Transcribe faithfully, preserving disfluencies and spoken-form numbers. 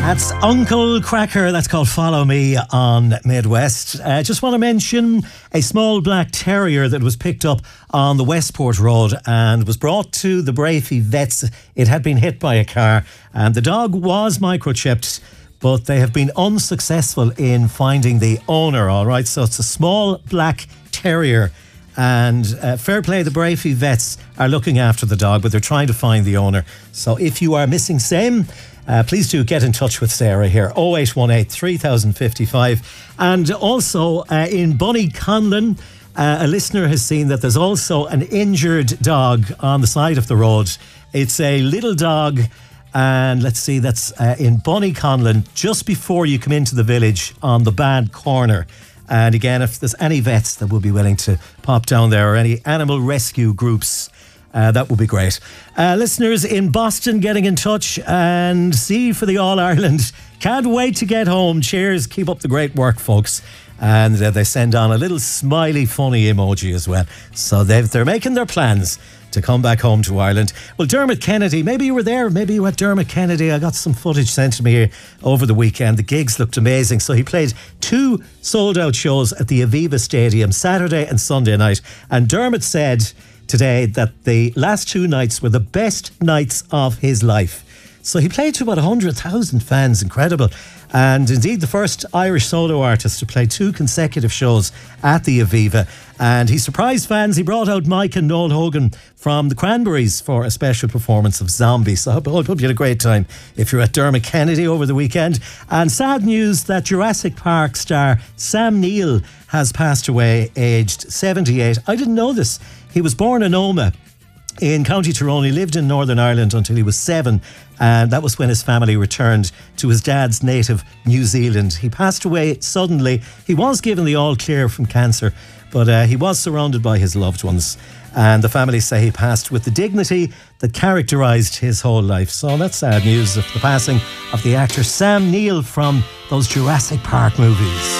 That's Uncle Cracker. That's called Follow Me on Midwest. I uh, just want to mention a small black terrier that was picked up on the Westport Road and was brought to the Brafey vets. It had been hit by a car and the dog was microchipped, but they have been unsuccessful in finding the owner, all right? So it's a small black terrier. And uh, fair play, the Brafey vets are looking after the dog, but they're trying to find the owner. So if you are missing same, uh, please do get in touch with Sarah here, oh eight one eight, three thousand fifty-five. And also uh, in Bonnyconlon, uh, a listener has seen that there's also an injured dog on the side of the road. It's a little dog, and let's see, that's uh, in Bonnyconlon, just before you come into the village on the bad corner. And again, if there's any vets that will be willing to pop down there or any animal rescue groups, uh, that would be great. Uh, listeners in Boston getting in touch, and see for the All-Ireland. Can't wait to get home. Cheers. Keep up the great work, folks. And uh, they send on a little smiley funny emoji as well. So they've, they're making their plans to come back home to Ireland. Well, Dermot Kennedy, maybe you were there, maybe you were at Dermot Kennedy. I got some footage sent to me here over the weekend. The gigs looked amazing. So he played two sold-out shows at the Aviva Stadium, Saturday and Sunday night. And Dermot said today that the last two nights were the best nights of his life. So he played to about one hundred thousand fans, incredible. And indeed the first Irish solo artist to play two consecutive shows at the Aviva. And he surprised fans. He brought out Mike and Noel Hogan from the Cranberries for a special performance of Zombie. So I hope, I hope you had a great time if you're at Dermot Kennedy over the weekend. And sad news that Jurassic Park star Sam Neill has passed away, aged seventy-eight. I didn't know this. He was born in Omagh in County Tyrone. He lived in Northern Ireland until he was seven, and that was when his family returned to his dad's native New Zealand. He passed away suddenly. He was given the all clear from cancer, but uh, he was surrounded by his loved ones, and the family say he passed with the dignity that characterised his whole life. So that's sad news of the passing of the actor Sam Neill from those Jurassic Park movies.